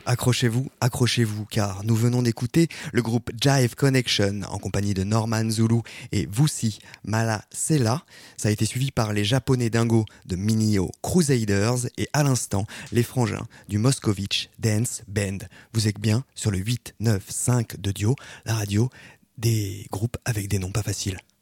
Accrochez-vous, accrochez-vous, car nous venons d'écouter le groupe Jive Connection en compagnie de Norman Zulu et Vusi Malasela. Ça a été suivi par les Japonais dingos de Minio Crusaders et à l'instant, les frangins du Moscovitch Dance Band. Vous êtes bien sur le 8-9-5 de Dio, la radio des groupes avec des noms pas faciles.